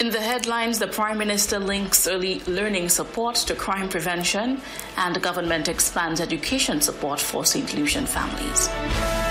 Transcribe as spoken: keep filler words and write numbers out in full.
In the headlines, the Prime Minister links early learning support to crime prevention, and the government expands education support for Saint Lucian families.